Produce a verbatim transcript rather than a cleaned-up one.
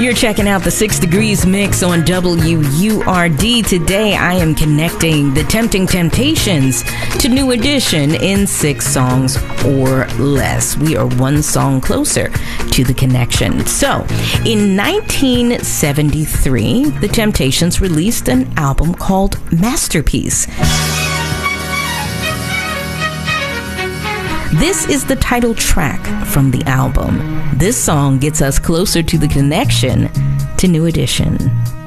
You're checking out the Six Degrees Mix on W U R D. Today, I am connecting the Tempting Temptations to New Edition in six songs or less. We are one song closer to the connection. So, in nineteen seventy-three, the Temptations released an album called Masterpiece. This is the title track from the album. This song gets us closer to the connection to New Edition.